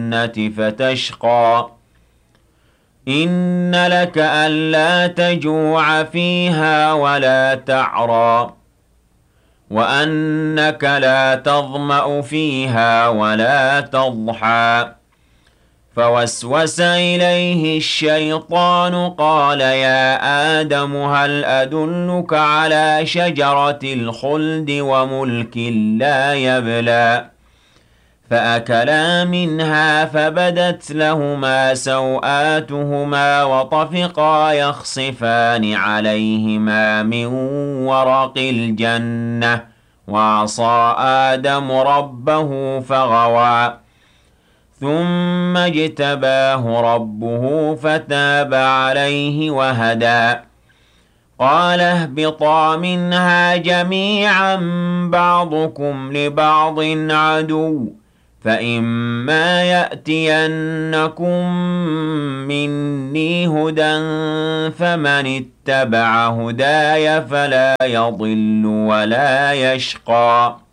الجنة فتشقى إن لك ألا تجوع فيها ولا تعرى وأنك لا تظمأ فيها ولا تضحى فوسوس إليه الشيطان قال يا آدم هل أدلك على شجرة الخلد وملك لا يبلى فأكلا منها فبدت لهما سوآتهما وطفقا يخصفان عليهما من ورق الجنة وعصى آدم ربه فغوى ثم اجتباه ربه فتاب عليه وهدى قال اهبطا منها جميعا بعضكم لبعض عدو فإما يأتينكم مني هدى فمن اتبع هداي فلا يضل ولا يشقى